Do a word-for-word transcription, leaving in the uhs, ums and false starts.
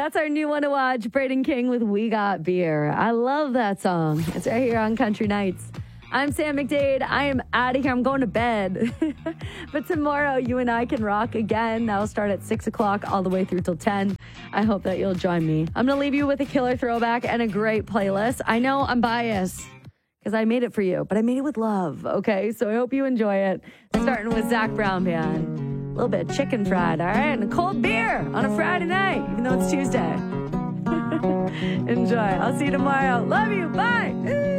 That's our new one to watch. Braden King with We Got Beer. I love that song. It's right here on Country Nights. I'm Sam McDade. I am out of here. I'm going to bed. But tomorrow, you and I can rock again. That'll start at six o'clock all the way through till ten. I hope that you'll join me. I'm going to leave you with a killer throwback and a great playlist. I know I'm biased because I made it for you, but I made it with love, okay? So I hope you enjoy it. Starting with Zach Brown Band. A little bit of chicken fried, all right? And a cold beer on a Friday night, even though it's Tuesday. Enjoy. I'll see you tomorrow. Love you. Bye.